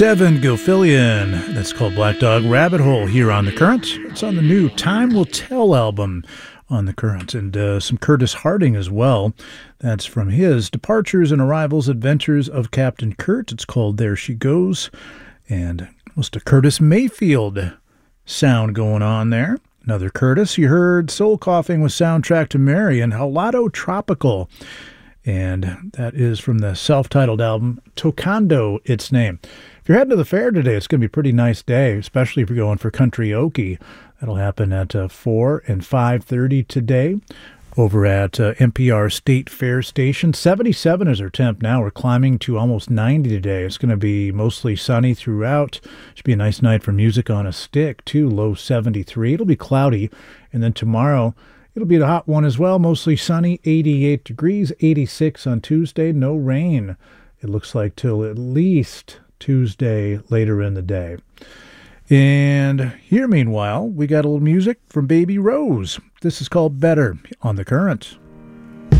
Devin Gilfillian. That's called Black Dog Rabbit Hole here on The Current. It's on the new Time Will Tell album on The Current. And some Curtis Harding as well. That's from his Departures and Arrivals, Adventures of Captain Kurt. It's called There She Goes. And almost a Curtis Mayfield sound going on there. Another Curtis. You heard Soul Coughing with Soundtrack to Mary and Halado Tropical. And that is from the self-titled album Tocando, its name. If you're heading to the fair today, it's going to be a pretty nice day, especially if you're going for Country-Okie. That'll happen at 4 and 5:30 today over at NPR State Fair Station. 77 is our temp now. We're climbing to almost 90 today. It's going to be mostly sunny throughout. Should be a nice night for music on a stick, too. Low 73. It'll be cloudy. And then tomorrow, it'll be the hot one as well. Mostly sunny, 88 degrees, 86 on Tuesday. No rain, it looks like, till at least Tuesday later in the day. And here, meanwhile, we got a little music from Baby Rose. This is called Better on The Current.